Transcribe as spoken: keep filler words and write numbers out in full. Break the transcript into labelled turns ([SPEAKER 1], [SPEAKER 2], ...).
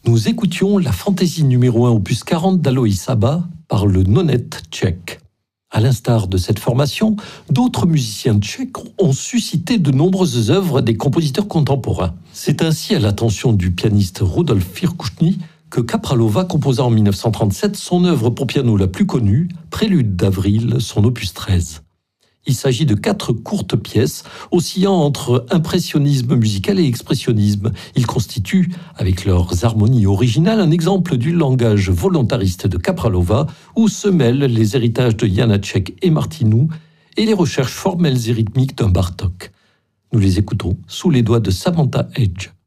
[SPEAKER 1] Nous écoutions la fantaisie numéro un opus quarante d'Aloïs Saba par le nonette tchèque. À l'instar de cette formation, d'autres musiciens tchèques ont suscité de nombreuses œuvres des compositeurs contemporains. C'est ainsi à l'attention du pianiste Rudolf Firkušny que Kapralova composa en mille neuf cent trente-sept son œuvre pour piano la plus connue, Prélude d'avril, son opus treize. Il s'agit de quatre courtes pièces oscillant entre impressionnisme musical et expressionnisme. Ils constituent, avec leurs harmonies originales, un exemple du langage volontariste de Kapralova où se mêlent les héritages de Janáček et Martinu et les recherches formelles et rythmiques d'un Bartók. Nous les écoutons sous les doigts de Samantha Edge.